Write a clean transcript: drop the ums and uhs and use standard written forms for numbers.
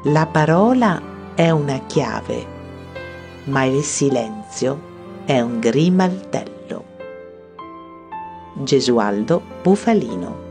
La parola è una chiave, ma il silenzio è un grimaldello. Gesualdo Bufalino.